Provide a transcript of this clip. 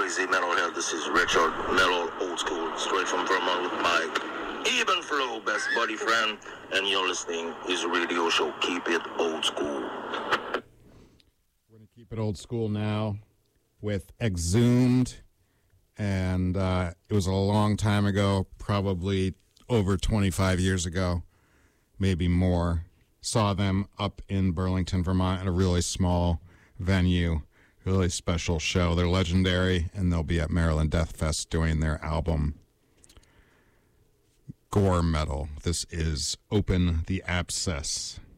easy, mental health. This is Richard, metal, old school, straight from Vermont with my even flow, best buddy friend, and you're listening his radio show, Keep It Old School. We're going to keep it old school now with Exhumed, and it was a long time ago, probably over 25 years ago, maybe more. Saw them up in Burlington, Vermont, at a really small venue. Really special show. They're legendary, and they'll be at Maryland Death Fest doing their album Gore Metal. This is Open the Abscess.